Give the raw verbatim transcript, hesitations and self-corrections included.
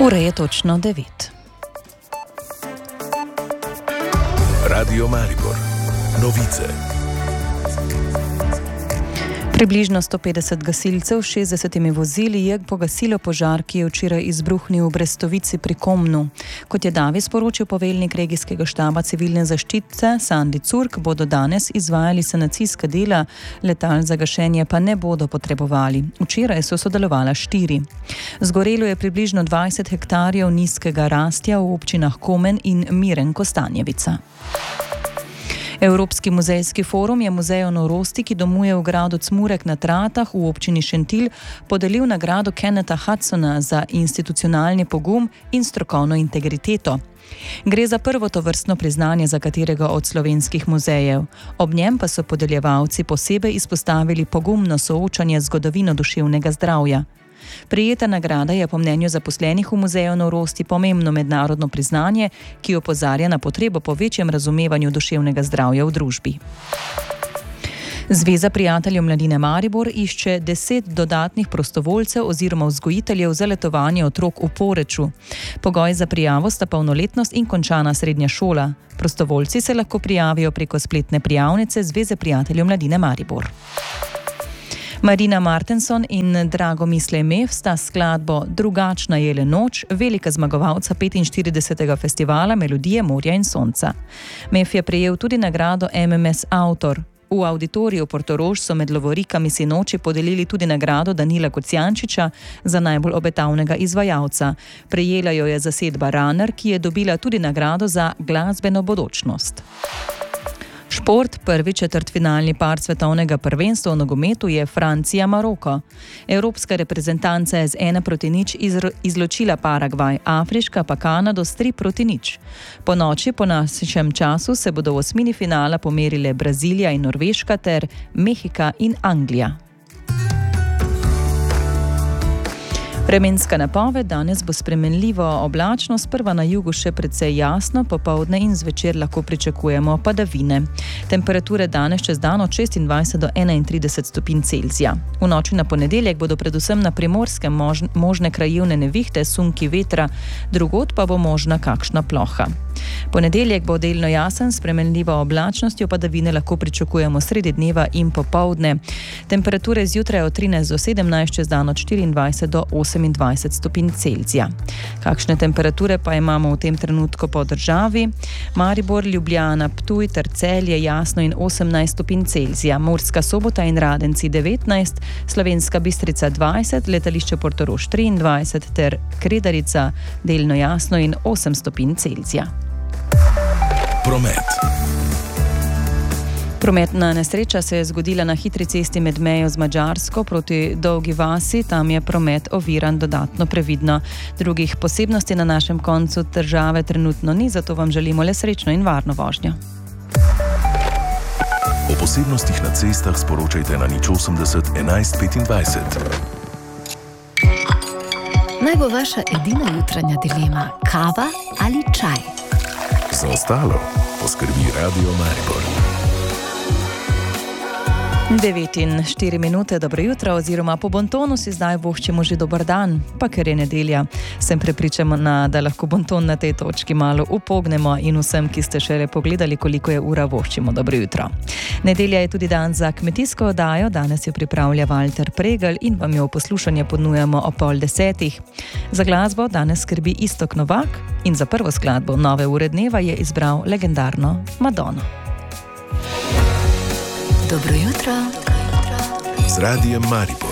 Ura je točno devet. Radio Maribor. Novice. Približno sto petdeset gasilcev s šestdesetimi vozili je pogasilo požar, ki je včeraj izbruhnil v Brestovici pri Komnu. Kot je davi sporočil poveljnik regijskega štaba civilne zaščite Sandi Curk, bodo danes izvajali sanacijska dela, letal za gašenje pa ne bodo potrebovali. Včeraj so sodelovala štiri. Zgorelo je približno dvajset hektarjev nizkega rastja v občinah Komen in Miren Kostanjevica. Evropski muzejski forum je muzeju norosti, ki domuje v gradu Cmurek na Tratah v občini Šentilj, podelil nagrado Kennetha Hudsona za institucionalni pogum in strokovno integriteto. Gre za prvo tovrstno priznanje za katerega od slovenskih muzejev. Ob njem pa so podeljevalci posebej izpostavili pogumno soočanje z zgodovino duševnega zdravja. Prejeta nagrada je po mnenju zaposlenih v muzeju norosti pomembno mednarodno priznanje, ki opozarja na potrebo po večjem razumevanju duševnega zdravja v družbi. Zveza prijateljev mladine Maribor išče deset dodatnih prostovoljcev oziroma vzgojiteljev za letovanje otrok v Poreču. Pogoj za prijavo sta polnoletnost in končana srednja šola. Prostovoljci se lahko prijavijo preko spletne prijavnice Zveze prijateljev mladine Maribor. Marina Martenson in Dragomisle Mef sta skladbo Drugačna jele noč, velika zmagovalca petinštiridesetega festivala Melodije morja in sonca. Mef je prejel tudi nagrado M M S Autor. V Auditoriju Portorož so med lovorikami sinoči podelili tudi nagrado Danila Kocijančiča za najbolj obetavnega izvajalca. Prejela jo je zasedba Runner, ki je dobila tudi nagrado za glasbeno bodočnost. Šport, prvi četrtfinalni par svetovnega prvenstva v nogometu je Francija-Maroko. Evropska reprezentanca je z ena proti nič izločila Paragvaj, afriška pa Kanado s tri proti nič. Po noči po našem času se bodo v osmini finala pomerile Brazilija in Norveška ter Mehika in Anglija. Vremenska napoved: danes bo spremenljivo oblačno, sprva na jugu še precej jasno, popoldne in zvečer lahko pričakujemo padavine. Temperature danes čez dan od šestindvajset do enaintrideset stopinj Celzija. V noči na ponedeljek bodo predvsem na Primorskem mož, možne krajevne nevihte, sunki vetra, drugod pa bo možna kakšna ploha. Ponedeljek bo delno jasen, spremenljivo oblačnostjo, padavine lahko pričakujemo sredi dneva in popoldne. Temperature zjutraj od trinajst do sedemnajst, čez dan od štiriindvajset do osemindvajset stopinj Celzija. Kakšne temperature pa imamo v tem trenutku po državi? Maribor, Ljubljana, Ptuj ter Celje jasno in osemnajst stopinj Celzija, Murska Sobota in Radenci devetnajst, Slovenska Bistrica dvajset, letališče Portorož triindvajset ter Kredarica delno jasno in osem stopinj Celzija. Promet. Prometna nesreča se je zgodila na hitri cesti med mejo z Madžarsko proti Dolgi vasi, tam je promet oviran dodatno previdno. Drugih posebnosti na našem koncu države trenutno ni, zato vam želimo le srečno in varno vožnjo. O posebnostih na cestah sporočajte na nič osemdeset enajst petindvajset. Naj bo vaša edina jutranja dilema kava ali čaj. Za ostalo poskrbi Radio Maribor. devet in štiri minute, dobro jutro, oziroma po bontonu si zdaj voščimo že dober dan, pa ker je nedelja, sem prepričana, da lahko bonton na tej točki malo upognemo in vsem, ki ste šele pogledali, koliko je ura, voščimo dobro jutro. Nedelja je tudi dan za kmetijsko oddajo, danes jo pripravlja Walter Pregel in vam jo v poslušanje ponujamo o pol desetih. Za glasbo danes skrbi Iztok Novak in za prvo skladbo nove ure dneva je izbral legendarno Madono. Dobro jutro. Z Radijem Maribor.